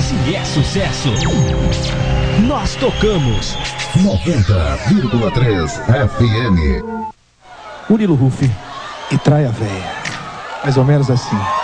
Se é sucesso, nós tocamos 90,3 FM. Murilo Rufi e Traia Véia. Mais ou menos assim.